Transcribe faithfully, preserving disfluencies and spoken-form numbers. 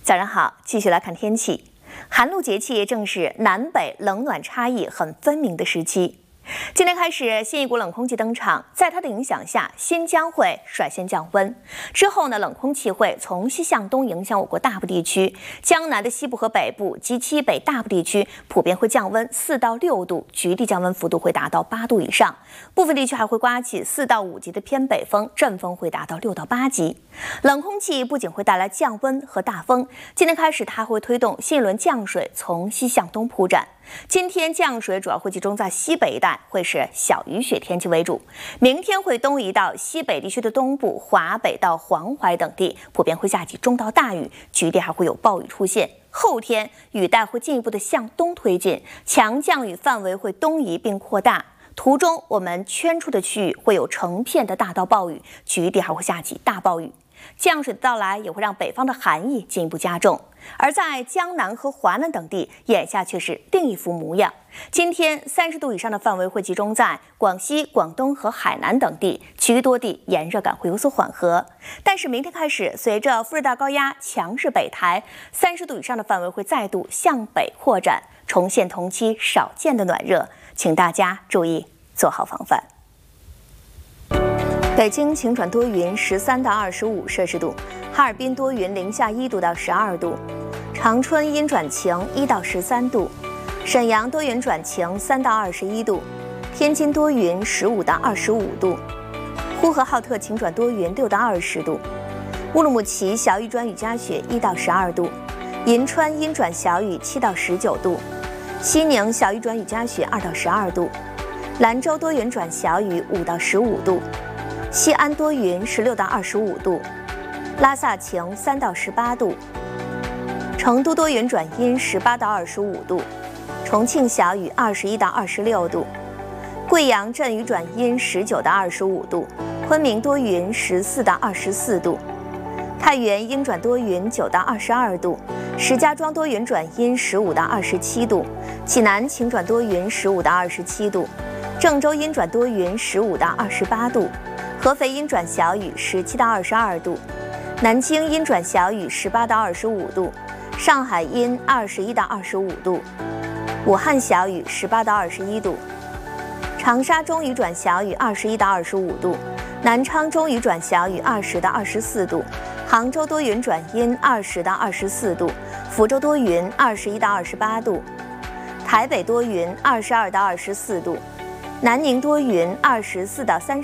早上好，继续来看天气。寒露节气正是南北冷暖差异很分明的时期。今天开始，新一股冷空气登场，在它的影响下，新疆会率先降温。之后呢，冷空气会从西向东影响我国大部地区，江南的西部和北部及其北大部地区普遍会降温四到六度，局地降温幅度会达到八度以上。部分地区还会刮起四到五级的偏北风，阵风会达到六到八级。冷空气不仅会带来降温和大风，今天开始它会推动新一轮降水从西向东铺展。今天降水主要会集中在西北一带，会是小雨雪天气为主。明天会东移到西北地区的东部、华北到黄淮等地，普遍会下起中到大雨，局地还会有暴雨出现。后天雨带会进一步的向东推进，强降雨范围会东移并扩大。途中我们圈出的区域会有成片的大到暴雨，局地还会下起大暴雨。降水的到来也会让北方的寒意进一步加重，而在江南和华南等地，眼下却是另一副模样。今天三十度以上的范围会集中在广西、广东和海南等地，其余多地炎热感会有所缓和。但是明天开始，随着副热带高压强势北抬，三十度以上的范围会再度向北扩展，重现同期少见的暖热，请大家注意做好防范。北京晴转多云，十三到二十五摄氏度；哈尔滨多云，零下一度到十二度；长春阴转晴，一到十三度；沈阳多云转晴，三到二十一度；天津多云，十五到二十五度；呼和浩特晴转多云，六到二十度；乌鲁木齐小雨转雨夹雪，一到十二度；银川阴转小雨，七到十九度；西宁小雨转雨夹雪，二到十二度；兰州多云转小雨，五到十五度。西安多云，十六到二十五度；拉萨晴，三到十八度；成都多云转阴，十八到二十五度；重庆小雨，二十一到二十六度；贵阳阵雨转阴，十九到二十五度；昆明多云，十四到二十四度；太原阴转多云，九到二十二度；石家庄多云转阴，十五到二十七度；济南晴转多云，十五到二十七度；郑州阴转多云，十五到二十八度；合肥阴转小雨，十七到二十二度；南京阴转小雨，十八到二十五度；上海阴，二十一到二十五度；武汉小雨，十八到二十一度；长沙中雨转小雨，二十一到二十五度；南昌中雨转小雨，二十到二十四度；杭州多云转阴，二十到二十四度；福州多云，二十一到二十八度；台北多云，二十二到二十四度；南宁多云，二十四到三十。